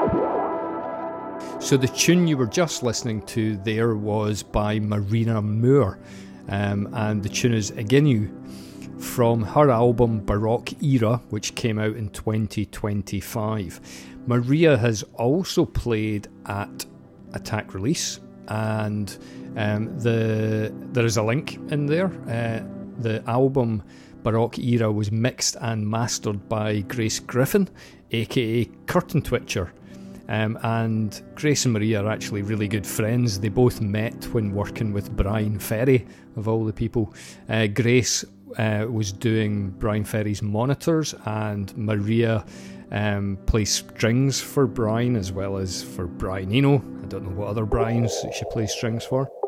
So the tune you were just listening to there was by Marina Moore, and the tune is Aginu from her album Baroque Era, which came out in 2025. Maria has also played at Attack Release, and there is a link in there. The album Baroque Era was mixed and mastered by Grace Griffin, aka Curtain Twitcher. And Grace and Maria are actually really good friends. They both met when working with Brian Ferry, of all the people. Grace was doing Brian Ferry's monitors, and Maria plays strings for Brian as well as for Brian Eno. I don't know what other Brians she plays strings for.